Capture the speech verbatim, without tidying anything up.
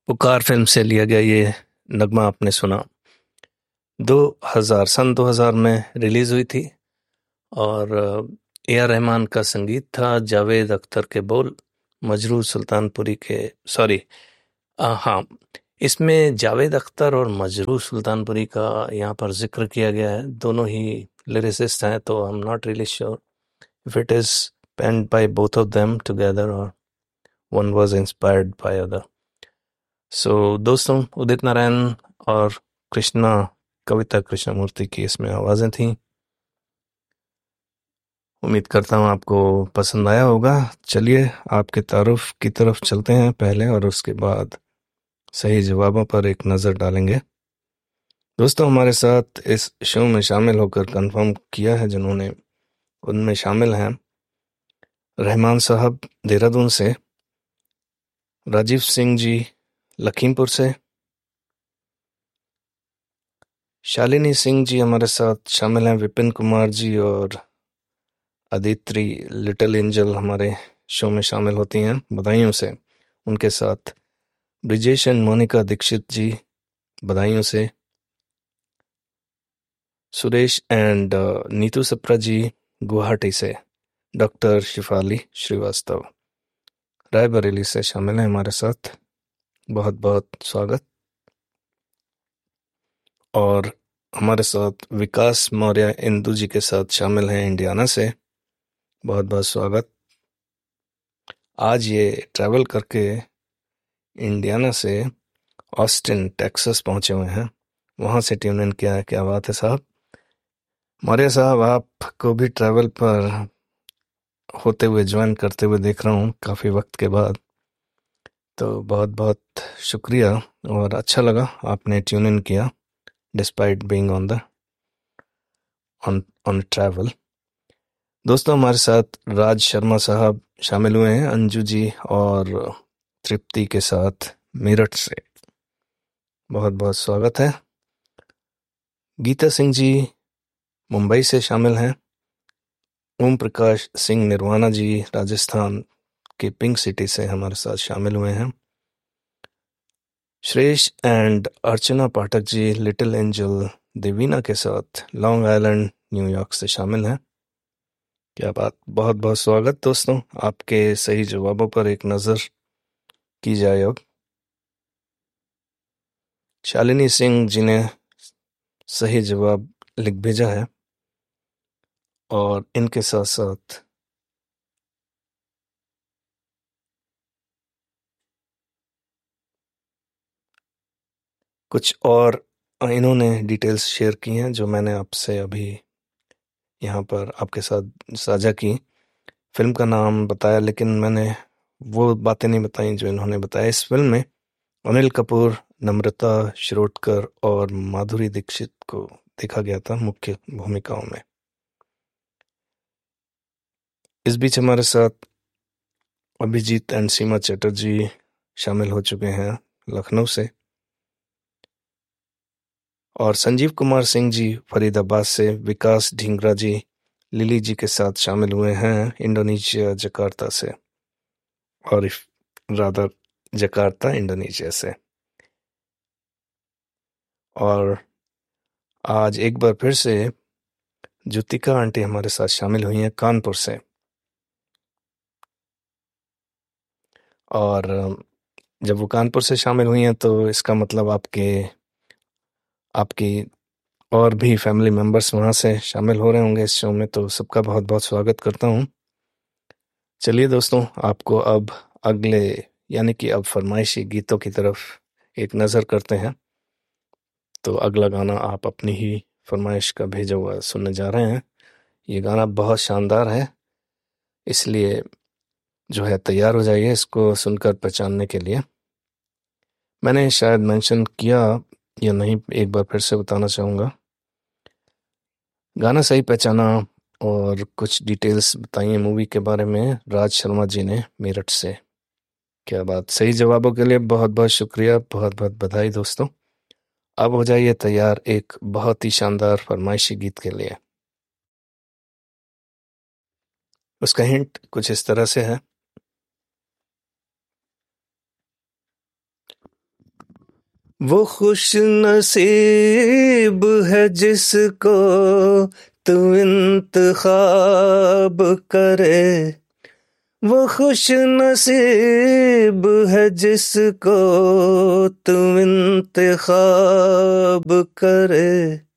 पुकार फिल्म से लिया गया ये नगमा आपने सुना। दो हज़ार सन दो हज़ार में रिलीज हुई थी और ए आर रहमान का संगीत था, जावेद अख्तर के बोल, मजरू सुल्तानपुरी के सॉरी हाँ, इसमें जावेद अख्तर और मजरू सुल्तानपुरी का यहाँ पर जिक्र किया गया है। दोनों ही लिरिसिस्ट हैं, तो I am not really sure if it is पेन्ड by both of them together और one was inspired by other. सो दोस्तों, उदित नारायण और कृष्णा कविता कृष्णमूर्ति की इसमें आवाजें थीं। उम्मीद करता हूँ आपको पसंद आया होगा। चलिए आपके तारुफ की तरफ चलते हैं पहले, और उसके बाद सही जवाबों पर एक नज़र डालेंगे। दोस्तों, हमारे साथ इस शो में शामिल होकर कंफर्म किया है जिन्होंने, उनमें शामिल हैं रहमान साहब देहरादून से, राजीव सिंह जी लखीमपुर से, शालिनी सिंह जी हमारे साथ शामिल हैं, विपिन कुमार जी और अदित्री लिटिल एंजल हमारे शो में शामिल होती हैं बधाइयों से। उनके साथ ब्रिजेश एंड मोनिका दीक्षित जी बधाइयों से, सुरेश एंड नीतू सप्रा जी गुवाहाटी से, डॉक्टर शिफाली श्रीवास्तव रायबरेली से शामिल हैं हमारे साथ, बहुत बहुत स्वागत। और हमारे साथ विकास मौर्य इंदू जी के साथ शामिल हैं इंडियाना से, बहुत बहुत स्वागत। आज ये ट्रैवल करके इंडियाना से ऑस्टिन टेक्सास पहुंचे हुए हैं, वहां से ट्यून इन किया है। क्या बात है साहब। मौर्य साहब, आपको भी ट्रैवल पर होते हुए ज्वाइन करते हुए देख रहा हूँ काफ़ी वक्त के बाद, तो बहुत बहुत शुक्रिया और अच्छा लगा आपने ट्यून इन किया despite being on the on on travel. दोस्तों, हमारे साथ राज शर्मा साहब शामिल हुए हैं अंजू जी और तृप्ति के साथ मेरठ से, बहुत बहुत स्वागत है। गीता सिंह जी मुंबई से शामिल हैं, ओम प्रकाश सिंह निर्वाणा जी राजस्थान के पिंक सिटी से हमारे साथ शामिल हुए हैं, श्रेष and Archana Pathak ji little angel Devina के साथ लॉन्ग आइलैंड न्यूयॉर्क से शामिल हैं। क्या बात, बहुत बहुत स्वागत दोस्तों। आपके सही जवाबों पर एक नज़र की जाए अब। शालिनी सिंह जी ने सही जवाब लिख भेजा है, और इनके साथ साथ कुछ और इन्होंने डिटेल्स शेयर की हैं जो मैंने आपसे अभी यहाँ पर आपके साथ साझा की। फिल्म का नाम बताया, लेकिन मैंने वो बातें नहीं बताई जो इन्होंने बताया। इस फिल्म में अनिल कपूर, नम्रता शिरोडकर और माधुरी दीक्षित को देखा गया था मुख्य भूमिकाओं में। इस बीच हमारे साथ अभिजीत एंड सीमा चटर्जी शामिल हो चुके हैं लखनऊ से, और संजीव कुमार सिंह जी फरीदाबाद से, विकास ढींगरा जी लिली जी के साथ शामिल हुए हैं इंडोनेशिया जकार्ता से, और रादर जकार्ता इंडोनेशिया से। और आज एक बार फिर से ज्योतिका आंटी हमारे साथ शामिल हुई हैं कानपुर से, और जब वो कानपुर से शामिल हुई हैं तो इसका मतलब आपके आपकी और भी फैमिली मेंबर्स वहाँ से शामिल हो रहे होंगे इस शो में, तो सबका बहुत बहुत स्वागत करता हूँ। चलिए दोस्तों, आपको अब अगले यानी कि अब फरमाइशी गीतों की तरफ एक नज़र करते हैं। तो अगला गाना आप अपनी ही फरमाइश का भेजा हुआ सुनने जा रहे हैं। ये गाना बहुत शानदार है, इसलिए जो है तैयार हो जाइए इसको सुनकर पहचानने के लिए। मैंने शायद मेंशन किया या नहीं, एक बार फिर से बताना चाहूँगा। गाना सही पहचाना और कुछ डिटेल्स बताइए मूवी के बारे में राज शर्मा जी ने मेरठ से। क्या बात, सही जवाबों के लिए बहुत बहुत शुक्रिया, बहुत बहुत बधाई दोस्तों। अब हो जाइए तैयार एक बहुत ही शानदार फरमाइशी गीत के लिए। उसका हिंट कुछ इस तरह से है। वो खुश नसीब है जिसको तू इंतखाब करे, वो खुश नसीब है जिसको तू इंतखाब करे।